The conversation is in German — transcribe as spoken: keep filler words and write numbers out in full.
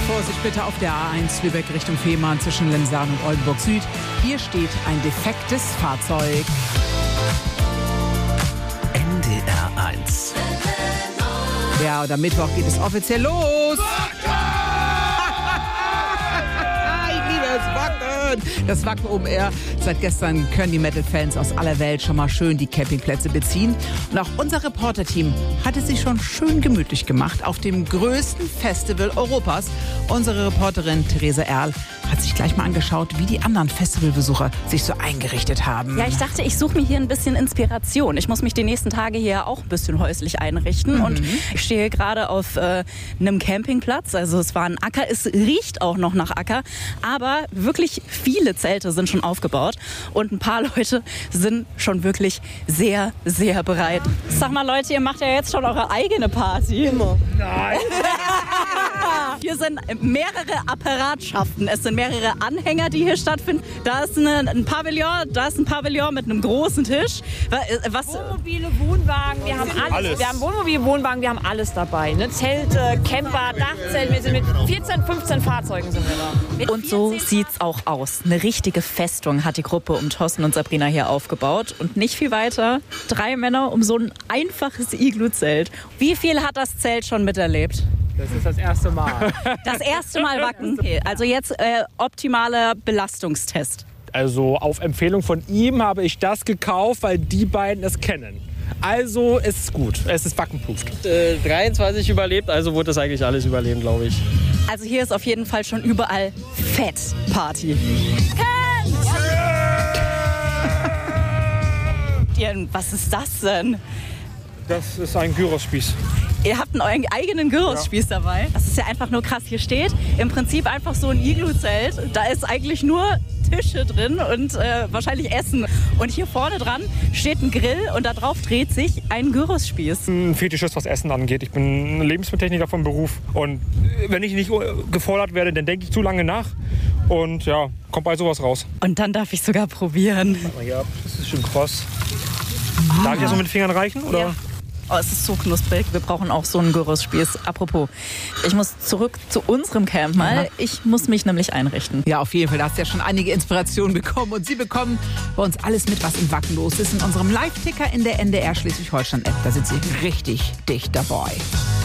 Vorsicht bitte auf der A eins Lübeck Richtung Fehmarn zwischen Lemsaan und Oldenburg Süd. Hier steht ein defektes Fahrzeug. N D R eins. Ja, und am Mittwoch geht es offiziell los. Ich liebe es, Wacken. Das Wacken Open Air. Seit gestern können die Metal-Fans aus aller Welt schon mal schön die Campingplätze beziehen. Und auch unser Reporterteam hat es sich schon schön gemütlich gemacht auf dem größten Festival Europas. Unsere Reporterin Theresa Erl hat sich gleich mal angeschaut, wie die anderen Festivalbesucher sich so eingerichtet haben. Ja, ich dachte, ich suche mir hier ein bisschen Inspiration. Ich muss mich die nächsten Tage hier auch ein bisschen häuslich einrichten. Mhm. Und ich stehe gerade auf äh, einem Campingplatz. Also es war ein Acker. Es riecht auch noch nach Acker. Aber wirklich viele Zelte sind schon aufgebaut. Und ein paar Leute sind schon wirklich sehr, sehr bereit. Sag mal, Leute, ihr macht ja jetzt schon eure eigene Party. Immer. Nein. Hier sind mehrere Apparatschaften. Es sind mehrere Anhänger, die hier stattfinden. Da ist eine, ein Pavillon, da ist ein Pavillon mit einem großen Tisch. Was? Wohnmobile, Wohnwagen, wir haben alles. alles. Wir haben Wohnmobile, Wohnwagen, wir haben alles dabei. Ne? Zelte, Camper, Dachzelte. Wir sind mit vierzehn, fünfzehn Fahrzeugen sind wir da. Und so sieht's auch aus. Eine richtige Festung hat die Gruppe um Thorsten und Sabrina hier aufgebaut. Und nicht viel weiter, drei Männer um so ein einfaches Iglu-Zelt. Wie viel hat das Zelt schon miterlebt? Das ist das erste Mal. Das erste Mal Wacken. Okay, also jetzt äh, optimaler Belastungstest. Also auf Empfehlung von ihm habe ich das gekauft, weil die beiden es kennen. Also ist es gut. Es ist wackenproof. Äh, dreiundzwanzig überlebt, also wurde das eigentlich alles überleben, glaube ich. Also hier ist auf jeden Fall schon überall Fett-Party. Ja, was ist das denn? Das ist ein Gyrospieß. Ihr habt einen eigenen Gyrospieß ja. dabei. Das ist ja einfach nur krass. Hier steht im Prinzip einfach so ein Iglu-Zelt. Da ist eigentlich nur Tische drin und äh, wahrscheinlich Essen. Und hier vorne dran steht ein Grill und da drauf dreht sich ein Gyrospieß. Ein Fetischist, was Essen angeht. Ich bin Lebensmitteltechniker vom Beruf. Und wenn ich nicht gefordert werde, dann denke ich zu lange nach. Und ja, kommt bei sowas raus. Und dann darf ich sogar probieren. Ja, das ist schon kross. Ah. Darf ich das so mit den Fingern reichen? Oder? Ja. Oh, es ist so knusprig. Wir brauchen auch so einen Gyrospieß. Apropos, ich muss zurück zu unserem Camp mal. Aha. Ich muss mich nämlich einrichten. Ja, auf jeden Fall. Da hast du ja schon einige Inspirationen bekommen. Und Sie bekommen bei uns alles mit, was in Wacken los ist. In unserem Live-Ticker in der N D R Schleswig-Holstein-App. Da sind Sie richtig dicht dabei.